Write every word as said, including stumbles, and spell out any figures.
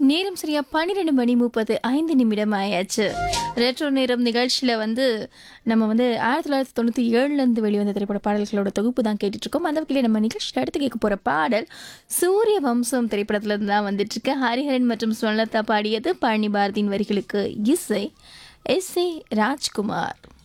நேரம் சரியா பன்னிரெண்டு மணி முப்பது ஐந்து நிமிடம் ஆயாச்சு. ரெட்ரோ நேரம் நிகழ்ச்சியில் வந்து நம்ம வந்து ஆயிரத்தி தொள்ளாயிரத்தி தொண்ணூற்றி ஏழுலேருந்து வெளிவந்த திரைப்பட பாடல்களோட தொகுப்பு தான் கேட்டுட்ருக்கோம். அந்த வகையில் நம்ம நிகழ்ச்சியில் அடுத்து கேட்க போகிற பாடல் சூரிய வம்சம் திரைப்படத்துலேருந்து தான் வந்துட்டுருக்கு. ஹரிஹரன் மற்றும் ஸ்வர்ணலதா பாடியது. பழனி பாரதியின் வரிகளுக்கு இசை எஸ் ஏ ராஜ்குமார்.